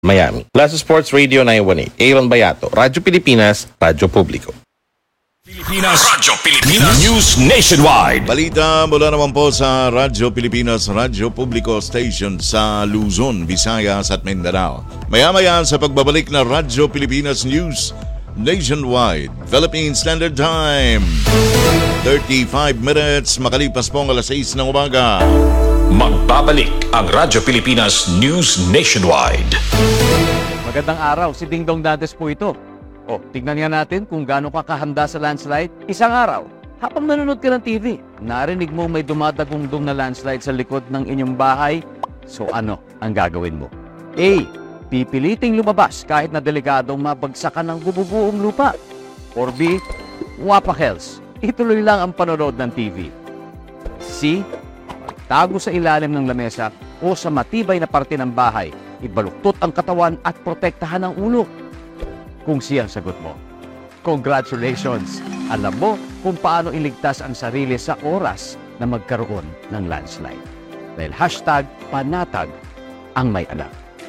Miami. Plaza Sports Radio 918, Aaron Bayato, Radyo Pilipinas, Radyo Publiko. Radyo Pilipinas News Nationwide. Balita mula naman po sa Radyo Pilipinas, Radyo Publiko Station sa Luzon, Visayas at Mindanao. Maya-maya sa pagbabalik na Radyo Pilipinas News Nationwide, Philippine Standard Time. 35 minutes makalipas po ang alas 6 ng umaga. Magbabalik ang Radyo Pilipinas News Nationwide. Magandang araw, si Dingdong Dantes po ito. Tignan nga natin kung gaano ka kahanda sa landslide. Isang araw, habang nanonood ka ng TV, narinig mo may dumadagundong na landslide sa likod ng inyong bahay. So ano ang gagawin mo? A. Pipiliting lumabas kahit na delikadong mabagsakan ng bububuong lupa. Or B. Wapakels, ituloy lang ang panonood ng TV. C. Tago sa ilalim ng lamesa o sa matibay na parte ng bahay, ibaluktot ang katawan at protektahan ang ulo. Kung siyang sagot mo, congratulations! Alam mo kung paano iligtas ang sarili sa oras na magkaroon ng landslide. Dahil #panatag ang may alam.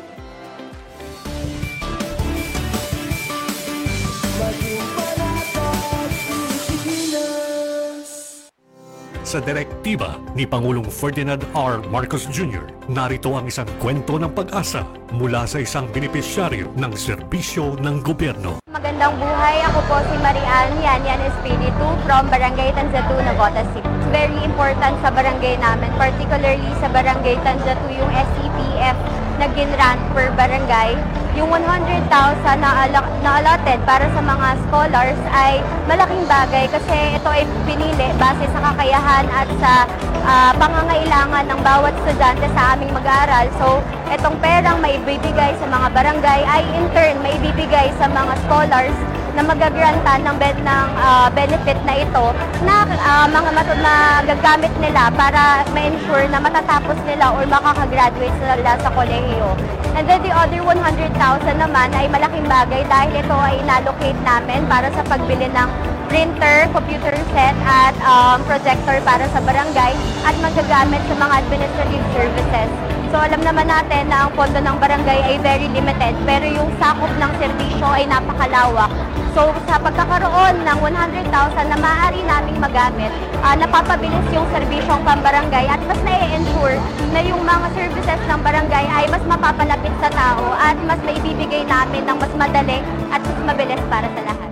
Sa direktiba ni Pangulong Ferdinand R. Marcos Jr., narito ang isang kwento ng pag-asa mula sa isang benepisyaryo ng serbisyo ng gobyerno. Magandang buhay, ako po si Marian Yan Espiritu from Barangay Tanzatu, Navotas City. It's very important sa barangay namin, particularly sa Barangay Tanzatu, yung SCPF na ginrant per barangay. Yung 100,000 na allotted para sa mga scholars ay malaking bagay kasi ito ay pinili base sa kakayahan at sa pangangailangan ng bawat estudyante sa aming mag-aaral. So, itong perang maibibigay sa mga barangay ay in turn maibibigay sa mga scholars na magagrantan ng benefit na ito na magagamit nila para ma-ensure na matatapos nila or makakagraduate sila sa kolehiyo. And then the other 100,000 naman ay malaking bagay dahil ito ay inallocate namin para sa pagbili ng printer, computer set at projector para sa barangay at magagamit sa mga administrative services. So alam naman natin na ang pondo ng barangay ay very limited pero yung sakop ng serbisyo ay napakalawak. So sa pagkakaroon ng 100,000 na maaari naming magamit, napapabilis yung serbisyong pambarangay at mas na-ensure na yung mga services ng barangay ay mas mapapalapit sa tao at mas maibibigay namin ng mas madali at mas mabilis para sa lahat.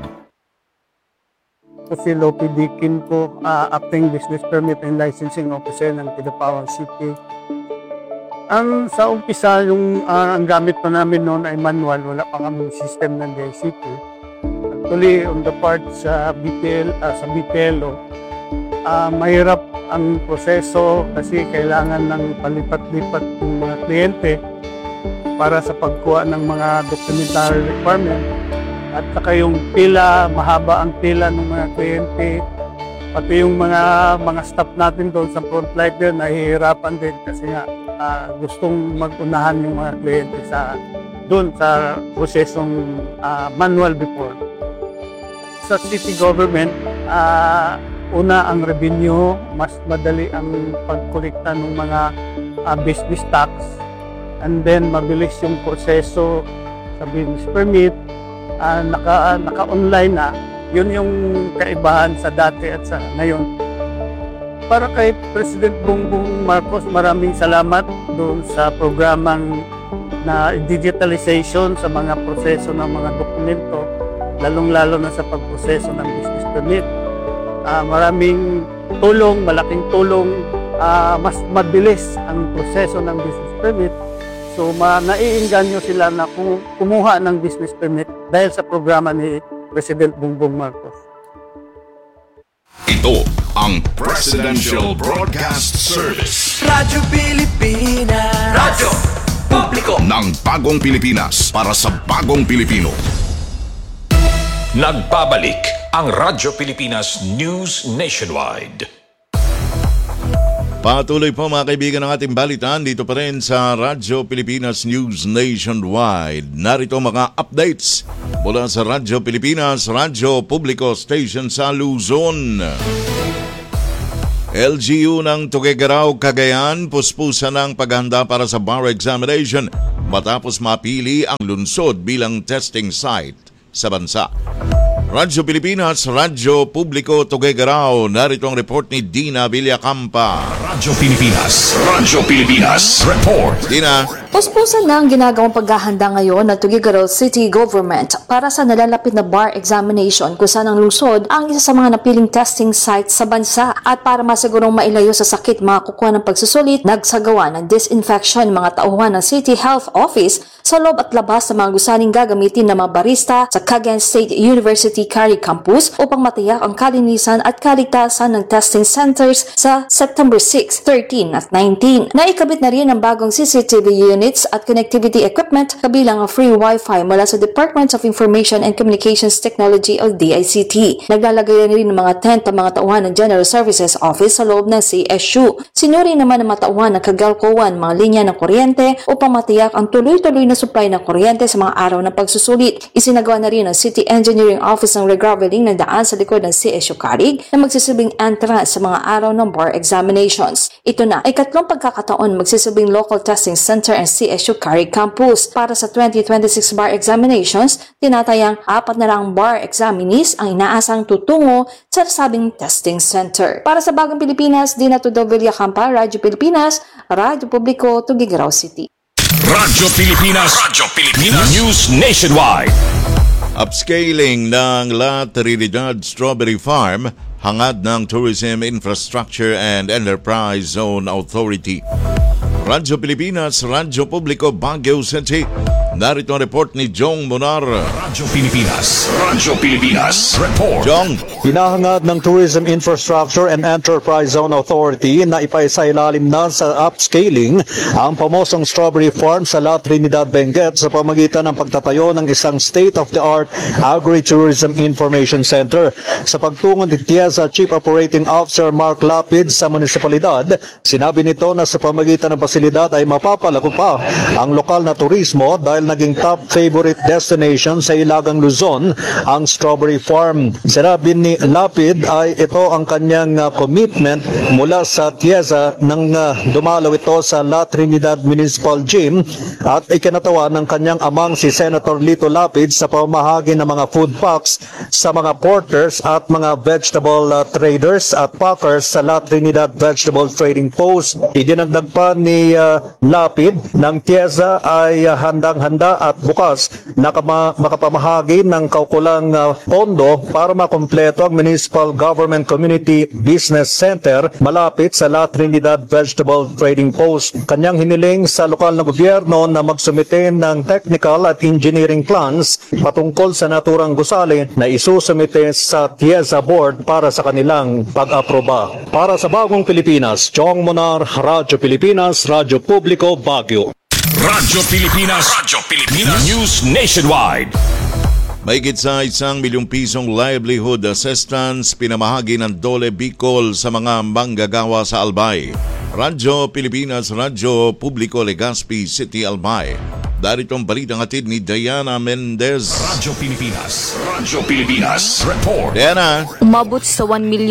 Si Lopi Dikin po, acting business permit and licensing officer ng Kidapawan City. Sa umpisa, ang gamit pa namin noon ay manual, wala pa kami system ng DICT. Actually, on the part sa BPLO, mahirap ang proseso kasi kailangan ng palipat-lipat ng mga kliyente para sa pagkuha ng mga documentary requirement. At saka yung pila, mahaba ang pila ng mga kliyente. Pati yung mga staff natin doon sa frontliner nahihirapan din kasi nga gustong mag-unahan yung mga kliyente doon sa prosesong manual before. Sa city government, una ang revenue, mas madali ang pagkolekta ng mga business tax, and then mabilis yung proseso sa business permit, naka-online na. Yun yung kaibahan sa dati at sa ngayon. Para kay President Bongbong Marcos, maraming salamat doon sa programang na digitalization sa mga proseso ng mga dokumento, lalong-lalo na sa pagproseso ng business permit. Maraming tulong, malaking tulong, mas mabilis ang proseso ng business permit. So, naiinganyo sila na kumuha ng business permit dahil sa programa ni President Bongbong Marcos. Ito ang Presidential Broadcast Service. Radyo Pilipinas. Radyo Publiko ng Bagong Pilipinas para sa Bagong Pilipino. Nagbabalik ang Radyo Pilipinas News Nationwide. Patuloy po mga kaibigan ng ating balitaan dito pa rin sa Radyo Pilipinas News Nationwide. Narito mga updates mula sa Radyo Pilipinas, Radyo Publiko Station sa Luzon. LGU ng Tuguegarao, Cagayan, puspusan ng paghahanda para sa bar examination matapos mapili ang lungsod bilang testing site sa bansa. Radyo Pilipinas, Radyo Publiko, Tuguegarao. Narito ang report ni Dina Villacampa. Radyo Pilipinas Report. Dina. Puspusan na ang ginagawang paghahanda ngayon ng Tuguegarao City Government para sa nalalapit na bar examination kung saan ang lungsod ang isa sa mga napiling testing sites sa bansa. At para masigurong mailayo sa sakit makakukuha ng pagsusulit, nagsagawa ng disinfection mga tauhan ng City Health Office sa loob at labas ng mga gusaning gagamitin ng mga barista sa Cagayan State University Cari Campus upang matiyak ang kalinisan at kaligtasan ng testing centers sa September 6, 13 at 19. Naikabit na rin ang bagong CCTV units at connectivity equipment kabilang ang free Wi-Fi mula sa Department of Information and Communications Technology o DICT. Naglalagay rin ng mga tent ang mga tauhan ng General Services Office sa loob ng CSU. Sinuri naman ng mga tauhan ng Cagalcoan mga linya ng kuryente upang matiyak ang tuloy-tuloy na supply ng kuryente sa mga araw ng pagsusulit. Isinagawa na rin ng City Engineering Office ng regraveling ng daan sa likod ng CSU Carig na magsisilbing entrance sa mga araw ng bar examinations. Ito na ay ikatlong pagkakataon magsisilbing local testing center ang CSU Carig Campus. Para sa 2026 bar examinations, tinatayang 4 na lang bar examinees ang inaasang tutungo sa nasabing testing center. Para sa Bagong Pilipinas, Dina Tudo Villacampa, Radyo Pilipinas, Radyo Publiko, Tuguegarao City. Radyo Pilipinas News Nationwide. Upscaling ng La Trinidad Strawberry Farm, hangad ng Tourism Infrastructure and Enterprise Zone Authority. Radyo Pilipinas, Radyo Publiko, Baguio City. Narito ang report ni Jong Monar. Radyo Pilipinas Report. Jong. Hinahangad ng Tourism Infrastructure and Enterprise Zone Authority na ipaisailalim na sa upscaling ang pamosong strawberry farm sa La Trinidad, Benguet sa pamagitan ng pagtatayo ng isang state-of-the-art Agri-Tourism Information Center. Sa pagtungon ni TIEZA Chief Operating Officer Mark Lapid sa munisipalidad, sinabi nito na sa pamagitan ng pasilidad ay mapapalago pa ang lokal na turismo dahil naging top favorite destination sa Ilagang Luzon ang strawberry farm. Sinabi ni Lapid ay ito ang kanyang commitment mula sa TIEZA nang dumalaw ito sa La Trinidad Municipal Gym at ikinatawa ng kanyang amang si Senator Lito Lapid sa pamahagi ng mga food packs sa mga porters at mga vegetable traders at packers sa La Trinidad Vegetable Trading Post. Idinagdag pa ni Lapid ng TIEZA ay handang-handa at bukas na makapamahagi ng kaukulang pondo para makumpleto ang Municipal Government Community Business Center malapit sa La Trinidad Vegetable Trading Post. Kanyang hiniling sa lokal na gobyerno na magsumite ng technical at engineering plans patungkol sa naturang gusali na isusumite sa TIEZA Board para sa kanilang pag-aproba. Para sa Bagong Pilipinas, Jong Monar, Radyo Pilipinas, Radyo Publiko, Baguio. Radyo Pilipinas News Nationwide. Mahigit sa 1 milyong pisong livelihood assistance pinamahagi ng Dole Bicol sa mga manggagawa sa Albay. Radyo Pilipinas, Radyo Publiko, Legazpi City, Albay. Darito ang balitang hatid ni Diana Mendez. Radyo Pilipinas Report. Diana. Umabot sa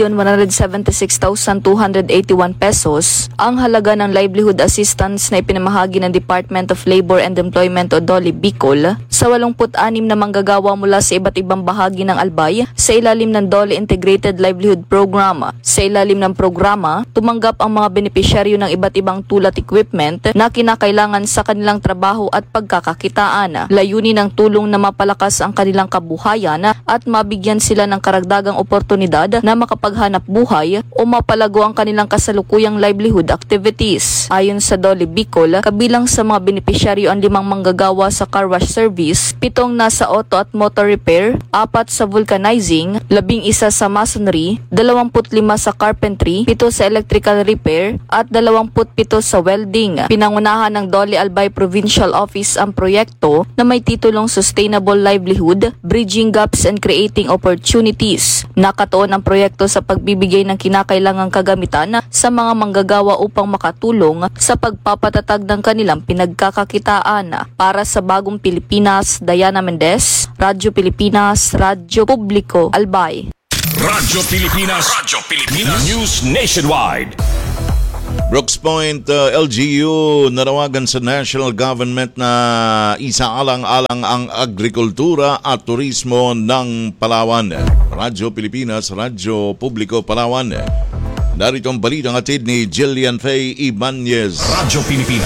1,176,281 pesos ang halaga ng livelihood assistance na ipinamahagi ng Department of Labor and Employment o DOLE Bicol sa 86 na manggagawa mula sa iba't ibang bahagi ng Albay sa ilalim ng DOLE Integrated Livelihood Program. Sa ilalim ng programa, tumanggap ang mga benepisyaryo ng iba't ibang tulad equipment na kinakailangan sa kanilang trabaho at pagkakakitaan. Layunin ng tulong na mapalakas ang kanilang kabuhayan at mabigyan sila ng karagdagang oportunidad na makapaghanap buhay o mapalago ang kanilang kasalukuyang livelihood activities. Ayon sa DOLE Bicol, kabilang sa mga benepisyaryo ang 5 manggagawa sa car wash service, 7 nasa auto at motor repair, 4 sa vulcanizing, 11 sa masonry, 25 sa carpentry, 7 sa electrical repair at 27 sa welding. Pinangunahan ng DOLE Albay Provincial Office ang proyekto na may titulong Sustainable Livelihood, Bridging Gaps and Creating Opportunities. Nakatuon ang proyekto sa pagbibigay ng kinakailangang kagamitan sa mga manggagawa upang makatulong sa pagpapatatag ng kanilang pinagkakakitaan. Para sa Bagong Pilipinas, Diana Mendez, Radyo Pilipinas, Radyo Publiko, Albay. Radyo Pilipinas News Nationwide. Brooks Point LGU nanawagan sa national government na isaalang-alang ang agrikultura at turismo ng Palawan. Radyo Pilipinas, Radyo Publiko Palawan. Narito ang balitang atid ni Jillian Faye Ibanez. Radyo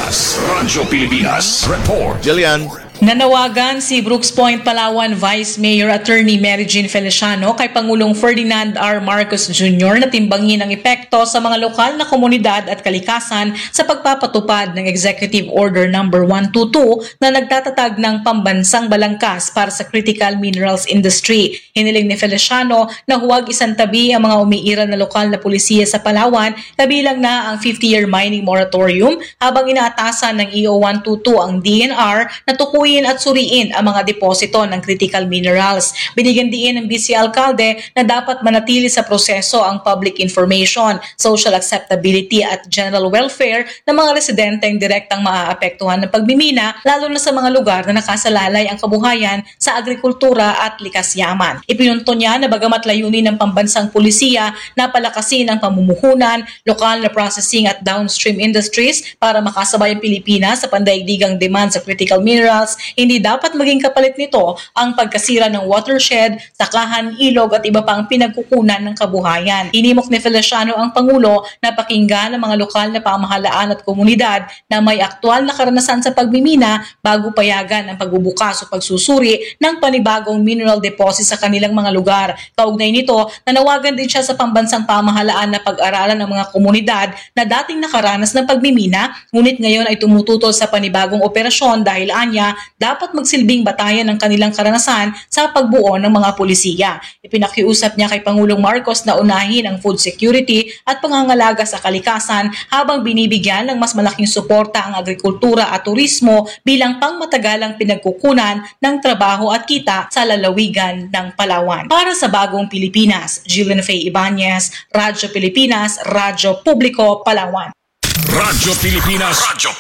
Pilipinas, report. Jillian. Nanawagan si Brooks Point, Palawan Vice Mayor Attorney Mary Jean Feliciano kay Pangulong Ferdinand R. Marcos Jr. na timbangin ang epekto sa mga lokal na komunidad at kalikasan sa pagpapatupad ng Executive Order No. 122 na nagtatatag ng pambansang balangkas para sa critical minerals industry. Hiniling ni Feliciano na huwag isantabi ang mga umiiral na lokal na pulisiya sa Palawan, kabilang na ang 50-year mining moratorium, habang inaatasan ng EO 122 ang DNR na tukuyin at suriin ang mga deposito ng critical minerals. Binigyan din ng Vice Alcalde na dapat manatili sa proseso ang public information, social acceptability at general welfare ng mga residenteng direktang maaapektuhan ng pagmimina, lalo na sa mga lugar na nakasalalay ang kabuhayan sa agrikultura at likas yaman. Ipinunto niya na bagamat layunin ng pambansang pulisiya na palakasin ang pamumuhunan, lokal na processing at downstream industries para makasabay ang Pilipinas sa pandaigdigang demand sa critical minerals, hindi dapat maging kapalit nito ang pagkasira ng watershed, sakahan, ilog at iba pang pinagkukunan ng kabuhayan. Inimok ni Feliciano ang Pangulo na pakinggan ang mga lokal na pamahalaan at komunidad na may aktual na karanasan sa pagmimina bago payagan ang pagbubukas o pagsusuri ng panibagong mineral deposit sa kanilang mga lugar. Kaugnay nito, nanawagan din siya sa pambansang pamahalaan na pag-aralan ng mga komunidad na dating nakaranas ng pagmimina, ngunit ngayon ay tumututol sa panibagong operasyon dahil anya dapat magsilbing batayan ng kanilang karanasan sa pagbuo ng mga pulisiya. Ipinakiusap niya kay Pangulong Marcos na unahin ang food security at pangangalaga sa kalikasan habang binibigyan ng mas malaking suporta ang agrikultura at turismo bilang pangmatagalang pinagkukunan ng trabaho at kita sa lalawigan ng Palawan. Para sa Bagong Pilipinas, Jillian Faye Ibanez, Radyo Pilipinas, Radyo Publiko, Palawan. Radyo Pilipinas,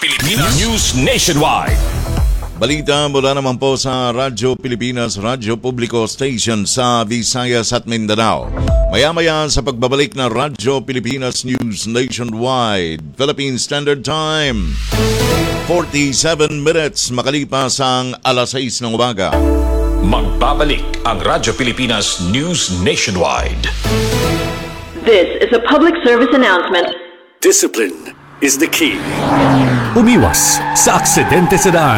News Nationwide. Balita mula naman po sa Radyo Pilipinas, Radyo Publiko Station sa Visayas at Mindanao. Maya-maya sa pagbabalik ng Radyo Pilipinas News Nationwide, Philippine Standard Time. 47 minutes makalipas ang alas 6 ng umaga. Magbabalik ang Radyo Pilipinas News Nationwide. This is a public service announcement. Discipline is the key. Umiwas sa aksidente sa daan.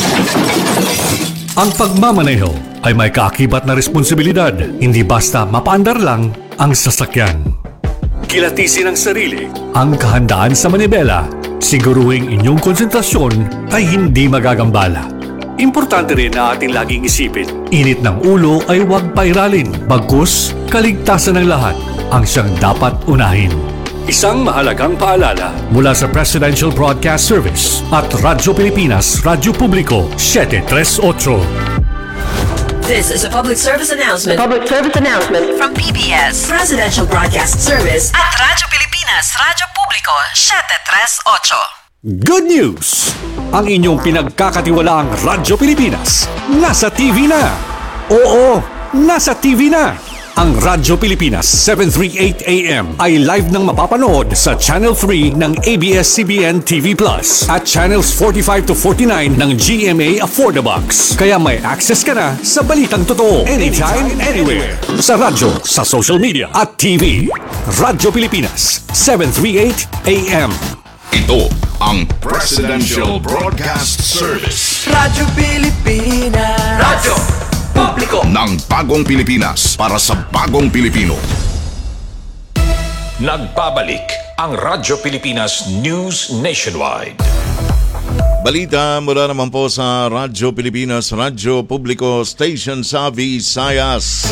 Ang pagmamaneho ay may kaakibat na responsibilidad, hindi basta mapaandar lang ang sasakyan. Kilatisin ang sarili, ang kahandaan sa manibela, siguruhing inyong konsentrasyon ay hindi magagambala. Importante rin na ating laging isipin, init ng ulo ay huwag pairalin, bagkus kaligtasan ng lahat ang siyang dapat unahin. Isang mahalagang paalala mula sa Presidential Broadcast Service at Radyo Pilipinas, Radyo Publiko, 738. This is a public service announcement. Public service announcement From PBS, Presidential Broadcast Service at Radyo Pilipinas, Radyo Publiko, 738. Good news! Ang inyong pinagkakatiwalaang Radyo Pilipinas nasa TV na! Oo, nasa TV na! Ang Radyo Pilipinas 738 AM ay live nang mapapanood sa Channel 3 ng ABS-CBN TV Plus at Channels 45 to 49 ng GMA Affordabox. Kaya may access ka na sa balitang totoo anytime, anywhere. Sa radyo, sa social media at TV. Radyo Pilipinas 738 AM. Ito ang Presidential Broadcast Service. Radyo Pilipinas. Radyo Publiko ng Bagong Pilipinas para sa Bagong Pilipino. Nagbabalik ang Radyo Pilipinas News Nationwide. Balita mula naman po sa Radyo Pilipinas, Radyo Publiko Station sa Visayas.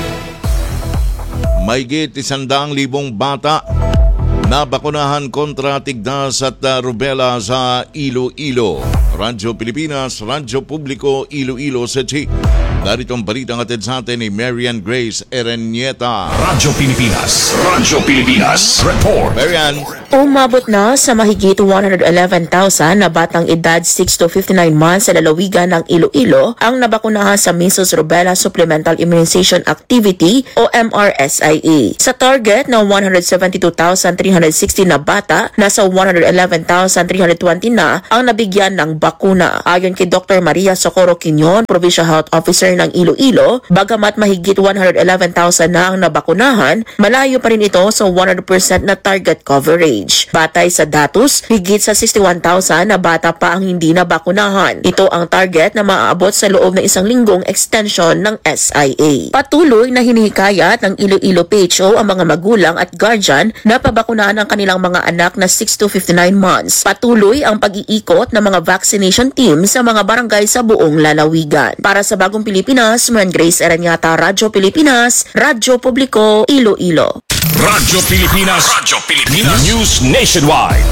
Mahigit 100,000 bata na bakunahan kontra tignas at rubella sa Iloilo. Radyo Pilipinas, Radyo Publiko, Iloilo City. Narito ang balitang atid sa atin ni Marian Grace Erenieta. Radyo Pilipinas. Radyo Pilipinas. Report. Marian. Umabot na sa mahigit 111,000 na batang edad 6 to 59 months sa lalawigan ng Iloilo ang nabakunahan sa Measles Rubella Supplemental Immunization Activity o MRSIA. Sa target na 172,360 na bata, nasa 111,320 na ang nabigyan ng bakuna. Ayon kay Dr. Maria Socorro Quinion, Provincial Health Officer ng Iloilo, bagamat mahigit 111,000 na ang nabakunahan, malayo pa rin ito sa 100% na target coverage. Batay sa datos, higit sa 61,000 na bata pa ang hindi nabakunahan. Ito ang target na maaabot sa loob ng isang linggong extension ng SIA. Patuloy na hinihikayat ng Iloilo PHO ang mga magulang at guardian na pabakunahan ang kanilang mga anak na 6 to 59 months. Patuloy ang pag-iikot ng mga vaccination team sa mga barangay sa buong lalawigan. Para sa Bagong Pilipinas, Marian Grace Erenieta, Radyo Pilipinas, Radyo Publiko, Iloilo. Radyo Pilipinas. Radyo Pilipinas. News Nationwide.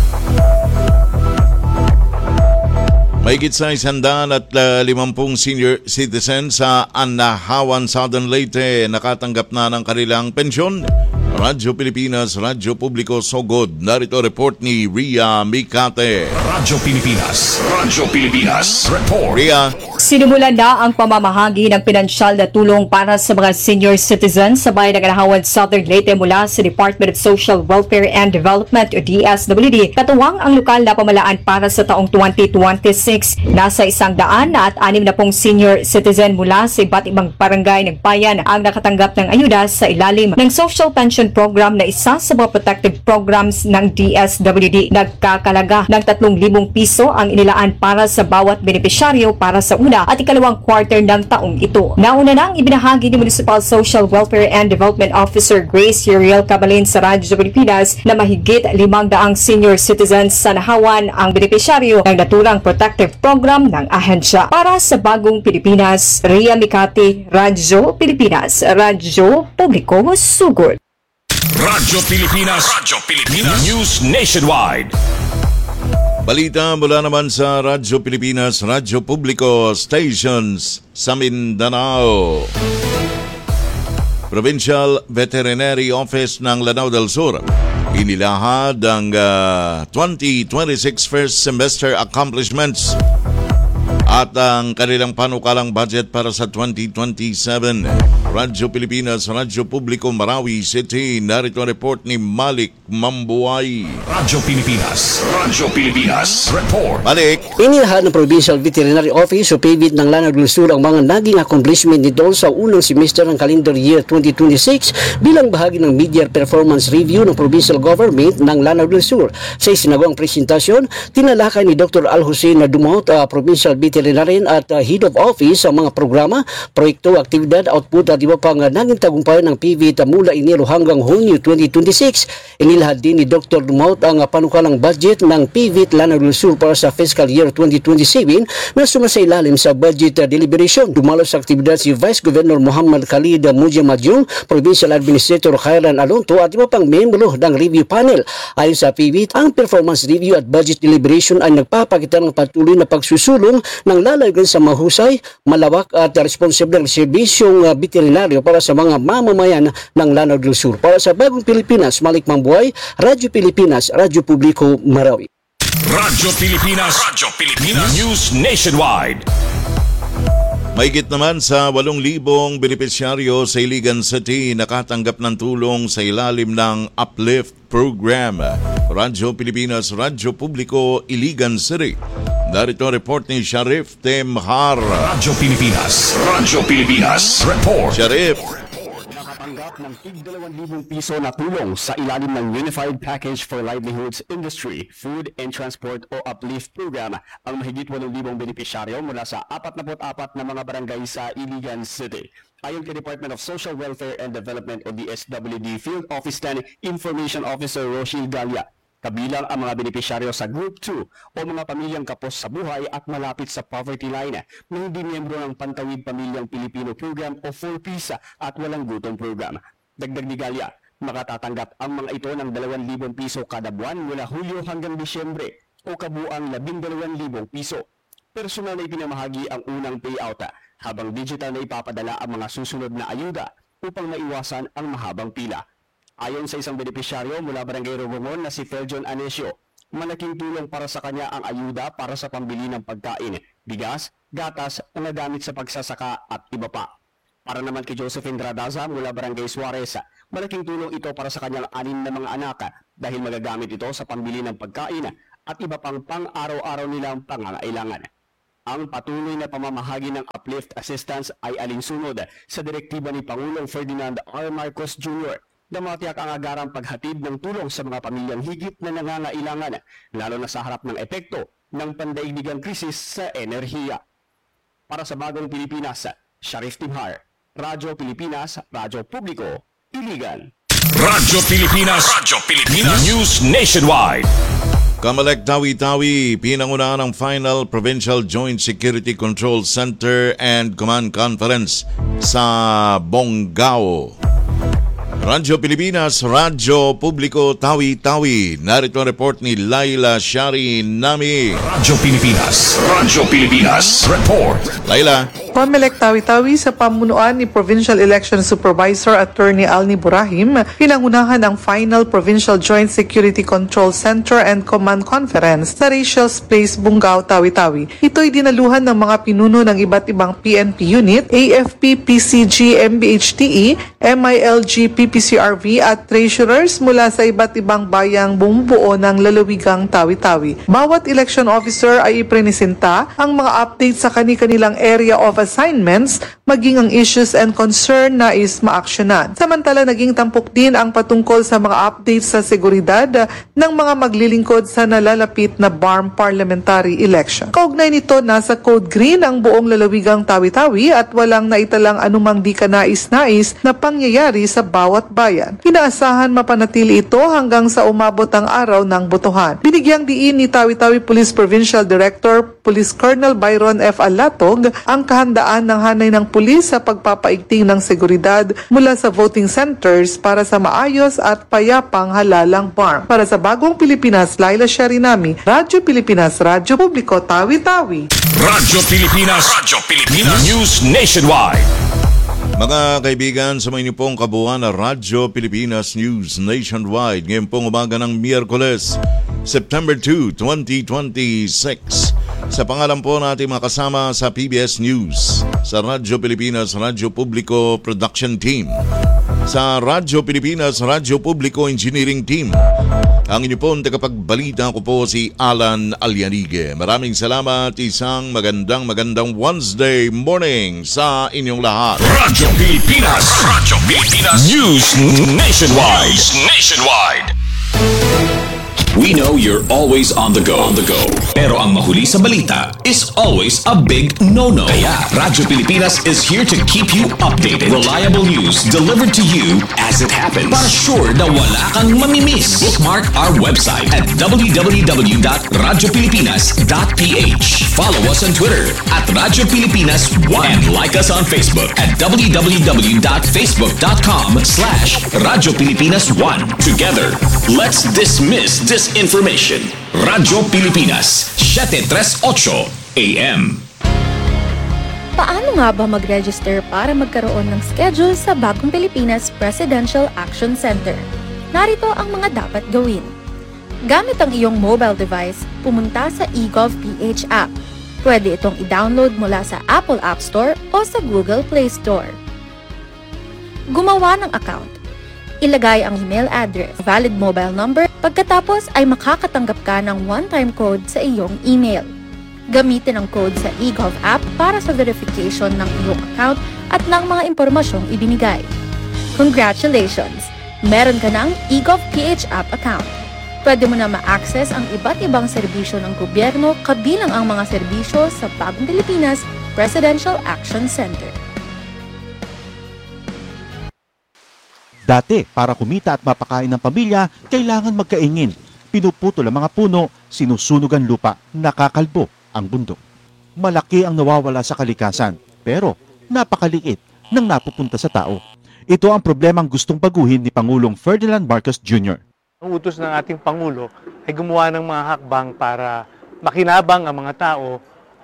Mahigit sa 150 senior citizens sa Anahawan, Southern Leyte nakatanggap na ng kanilang pensyon. Radyo Pilipinas, Radyo Publiko, Sogod. Narito report ni Ria Mikate. Radyo Pilipinas. Radyo Pilipinas. Report. Ria. Sinimulan na ang pamamahagi ng pinansyal na tulong para sa mga senior citizens sa bayan ng Anahawan, Southern Leyte mula sa Department of Social Welfare and Development o DSWD. Katuwang ang lokal na pamalaan para sa taong 2026. Nasa 160 senior citizen mula sa iba't ibang barangay ng bayan ang nakatanggap ng ayuda sa ilalim ng Social Pension Program na isa sa mga protective programs ng DSWD. Nagkakalaga ng 3,000 piso ang inilaan para sa bawat benepisyaryo para sa una at ikalawang quarter ng taong ito. Nauna nang ibinahagi ni Municipal Social Welfare and Development Officer Grace Uriel Cabalin sa Radyo Pilipinas na mahigit 500 senior citizens sa Nahawan ang benepisyaryo ng naturang protective program ng ahensya. Para sa Bagong Pilipinas, Ria Mikati, Radyo Pilipinas, Radyo Publiko, Sugod. Radyo Pilipinas. Radyo Pilipinas. News Nationwide. Balita mula naman sa Radyo Pilipinas, Radyo Publiko Stations sa Mindanao. Provincial Veterinary Office ng Lanao del Sur inilahad ang 2026 first semester accomplishments at ang kanilang panukalang budget para sa 2027. Radyo Pilipinas, Radyo Publiko, Marawi City. Narito ang report ni Malik Mambuay. Radyo Pilipinas. Radyo Pilipinas. Report. Malik. Inilahad ng Provincial Veterinary Office o PVET ng Lanao del Sur ang mga naging accomplishment nito sa unang semester ng calendar year 2026 bilang bahagi ng mid-year performance review ng Provincial Government ng Lanao del Sur. Sa isinagawang presentasyon, tinalakay ni Dr. Al Hussein Dumaut, Provincial Veterinarian at Head of Office ang mga programa, proyekto, aktibidad, output at iba pang naging tagumpay ng PVET mula Enero hanggang Hunyo 2026. Inilahad din ni Dr. Dumaut ang panukalang budget ng PVET Lanao del Sur para sa fiscal year 2027 na sumasailalim sa budget deliberation. Dumalo sa aktibidad si Vice Governor Muhammad Khalid Mujia Madyong, Provincial Administrator Khairan Alonto at iba pang membro ng review panel. Ayon sa PVET, ang performance review at budget deliberation ay nagpapakita ng patuloy na pagsusulong ng lalagan sa mahusay, malawak at responsibleng serbisyong veterinaryo para sa mga mamamayan ng Lanao del Sur. Para sa Bagong Pilipinas, Malik Mambuay, Radyo Pilipinas, Radyo Publiko, Marawi. Radyo Pilipinas. Radyo Pilipinas. News Nationwide. Mahigit naman sa 8,000 benepisyaryo sa Iligan City nakatanggap ng tulong sa ilalim ng Uplift Program. Radyo Pilipinas, Radyo Publiko, Iligan City. Narito ang report ni Sharif Temhar. Radyo Pilipinas. Radyo Pilipinas. Report. Sharif. Nakatanggap ng tig-2,000 piso na tulong sa ilalim ng Unified Package for Livelihoods Industry, Food and Transport o Uplift Program ang mahigit 8,000 benepisyaryo mula sa 44 na mga barangay sa Iligan City. Ayon kay Department of Social Welfare and Development o DSWD Field Office 10 Information Officer Rochelle Galia, kabilang ang mga benepisyaryo sa Group 2 o mga pamilyang kapos sa buhay at malapit sa poverty line na hindi miyembro ng Pantawid Pamilyang Pilipino Program o 4PISA at Walang Gutom Program. Dagdag ni Galia, makatatanggap ang mga ito ng 2,000 piso kada buwan mula Hulyo hanggang Disyembre o kabuang 12,000 piso. personal na ipinamahagi ang unang payout habang digital na ipapadala ang mga susunod na ayuda upang maiwasan ang mahabang pila. Ayon sa isang benepisyaryo mula Barangay Rogongon na si Feljon Anesio, malaking tulong para sa kanya ang ayuda para sa pambili ng pagkain, bigas, gatas, mga gamit sa pagsasaka at iba pa. Para naman kay Josephine Dradaza mula Barangay Suarez, malaking tulong ito para sa kanyang 6 na mga anak dahil magagamit ito sa pambili ng pagkain at iba pang pang-araw-araw nilang pangangailangan. Ang patuloy na pamamahagi ng uplift assistance ay alinsunod sa direktiba ni Pangulong Ferdinand R. Marcos Jr. na matiyak ang agarang paghatid ng tulong sa mga pamilyang higit na nangangailangan, lalo na sa harap ng epekto ng pandaigdigang krisis sa enerhiya. Para sa Bagong Pilipinas, Sharif Timhar, Radyo Pilipinas, Radyo Publiko, Iligan. Radyo Pilipinas News Nationwide. Kamalek Tawi-Tawi, pinangunahan ng Final Provincial Joint Security Control Center and Command Conference sa Bonggao. Radyo Pilipinas, Radyo Publiko, Tawi-Tawi. Narito ang report ni Laila Shari Nami. Radyo Pilipinas Report. Laila. Comelec Tawi-Tawi sa pamunuan ni Provincial Election Supervisor Attorney Alni Burahim, pinangunahan ang Final Provincial Joint Security Control Center and Command Conference sa Rachel's Place, Bonggao, Tawi-Tawi. Ito'y dinaluhan ng mga pinuno ng iba't ibang PNP unit, AFP, PCG, MBHTE, MILG, PPCRV at treasurers mula sa iba't ibang bayang bumubuo ng lalawigang Tawi-Tawi. Bawat election officer ay iprenisenta ang mga updates sa kani-kanilang area of assignments, maging ang issues and concern na is maaksyonan. Samantala, naging tampok din ang patungkol sa mga updates sa seguridad ng mga maglilingkod sa nalalapit na BARM parliamentary election. Kaugnay nito, nasa code green ang buong lalawigang Tawi-Tawi at walang naitalang anumang di kanais-nais na pangyayari sa bawat bayan. Inaasahan mapanatili ito hanggang sa umabot ang araw ng botohan. Binigyang diin ni Tawi-Tawi Police Provincial Director Police Colonel Byron F. Alatog ang kahandaan ng hanay ng pulis sa pagpapaigting ng seguridad mula sa voting centers para sa maayos at payapang halalang BARM. Para sa Bagong Pilipinas, Laila Sharinami, Radyo Pilipinas, Radyo Publiko, Tawi-Tawi. Radyo Pilipinas News Nationwide. Mga kaibigan, sa mga pong kabuuan na Radyo Pilipinas News Nationwide ngayon pong umaga ng Miyerkules, September 2, 2026. Sa pangalan po natin mga kasama sa PBS News, sa Radyo Pilipinas, Radyo Publiko Production Team, sa Radyo Pilipinas, Radyo Publiko Engineering Team. Ang inyo pong tagapagbalita ko po si Alan Alianige. Maraming salamat, isang magandang Wednesday morning sa inyong lahat. Radyo Pilipinas News Nationwide. We know you're always on the go. Pero ang mahuli sa balita is always a big no-no. Kaya Radyo Pilipinas is here to keep you updated. Reliable news delivered to you as it happens. Para sure na wala kang mamimiss. Bookmark our website at www.radiopilipinas.ph. Follow us on Twitter at Radyo Pilipinas 1 and like us on Facebook at www.facebook.com/Radyo Pilipinas 1. Together, let's dismiss disinformation. Radyo Pilipinas, 738 AM. Paano nga ba mag-register para magkaroon ng schedule sa Bagong Pilipinas Presidential Action Center? Narito ang mga dapat gawin. Gamit ang iyong mobile device, pumunta sa eGovPH app. Pwede itong i-download mula sa Apple App Store o sa Google Play Store. Gumawa ng account. Ilagay ang email address, valid mobile number, pagkatapos ay makakatanggap ka ng one-time code sa iyong email. Gamitin ang code sa eGov app para sa verification ng iyong account at ng mga impormasyong ibinigay. Congratulations! Meron ka ng eGovPH app account. Pwede mo na ma-access ang iba't ibang serbisyo ng gobyerno kabilang ang mga serbisyo sa Bagong Pilipinas Presidential Action Center. Dati, para kumita at mapakain ng pamilya, kailangan magkaingin. Pinuputol ang mga puno, sinusunog ang lupa, nakakalbo ang bundok. Malaki ang nawawala sa kalikasan, pero napakaliit ng napupunta sa tao. Ito ang problemang gustong baguhin ni Pangulong Ferdinand Marcos Jr. Ang utos ng ating Pangulo ay gumawa ng mga hakbang para makinabang ang mga tao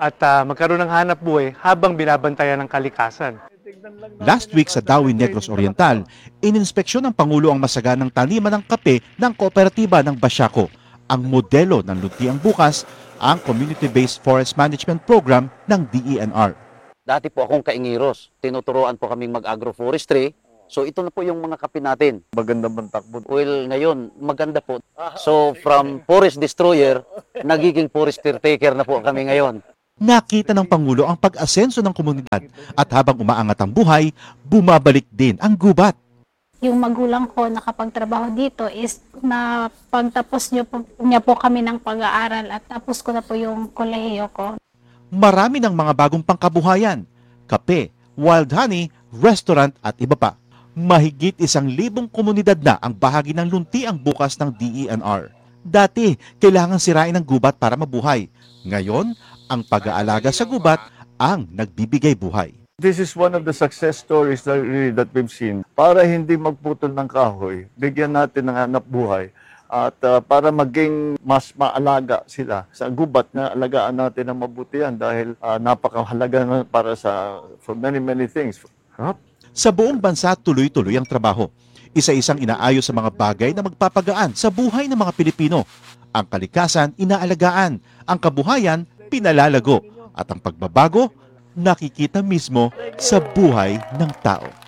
at magkaroon ng hanap buhay habang binabantayan ng kalikasan. Last week sa Dawi Negros Oriental, ininspeksyon ng Pangulo ang masaganang taniman ng kape ng kooperatiba ng Basyaco. Ang modelo ng Luntiang Bukas, ang Community-Based Forest Management Program ng DENR. Dati po akong kaingiros. Tinuturoan po kaming mag-agroforestry. So ito na po yung mga kape natin. Maganda bang takbo? Well, ngayon, maganda po. So from forest destroyer, nagiging forest caretaker na po kami ngayon. Nakita ng Pangulo ang pag-asenso ng komunidad at habang umaangat ang buhay, bumabalik din ang gubat. Yung magulang ko nakapagtrabaho dito is na pagtapos niya po kami ng pag-aaral at tapos ko na po yung kolehiyo ko. Marami ng mga bagong pangkabuhayan, kape, wild honey, restaurant at iba pa. Mahigit 1,000 komunidad na ang bahagi ng Luntiang Bukas ng DENR. Dati, kailangan sirain ang gubat para mabuhay. Ngayon, ang pag-aalaga sa gubat ang nagbibigay buhay. This is one of the success stories that we've seen. Para hindi magputol ng kahoy, bigyan natin ng hanap buhay. At para maging mas maalaga sila sa gubat na alagaan natin ng mabuti yan dahil napakahalaga na para for many things. Sa buong bansa, tuloy-tuloy ang trabaho. Isa-isang inaayos sa mga bagay na magpapagaan sa buhay ng mga Pilipino. Ang kalikasan, inaalagaan. Ang kabuhayan, pinalalago. At ang pagbabago, nakikita mismo sa buhay ng tao.